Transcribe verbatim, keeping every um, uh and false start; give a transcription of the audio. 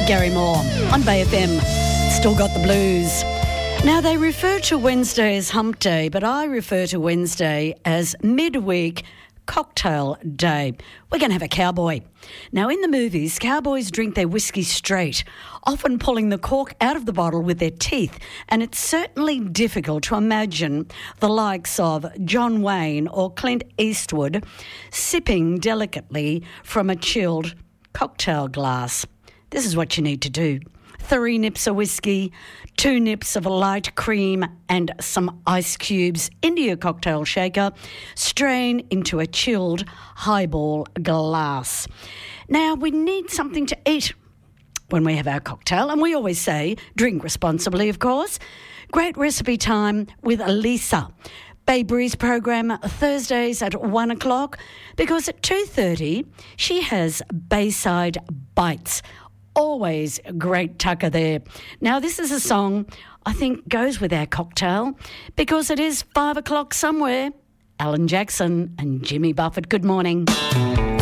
Gary Moore on Bay F M. Still got the blues. Now, they refer to Wednesday as hump day, but I refer to Wednesday as midweek cocktail day. We're going to have a cowboy. Now, in the movies, cowboys drink their whiskey straight, often pulling the cork out of the bottle with their teeth, and it's certainly difficult to imagine the likes of John Wayne or Clint Eastwood sipping delicately from a chilled cocktail glass. This is what you need to do. Three nips of whiskey, two nips of light cream and some ice cubes into your cocktail shaker. Strain into a chilled highball glass. Now, we need something to eat when we have our cocktail, and we always say drink responsibly, of course. Great recipe time with Lisa. Bay Breeze program Thursdays at one o'clock, because at two thirty she has Bayside Bites. Always great tucker there. Now, this is a song I think goes with our cocktail because it is five o'clock somewhere. Alan Jackson and Jimmy Buffett. Good morning.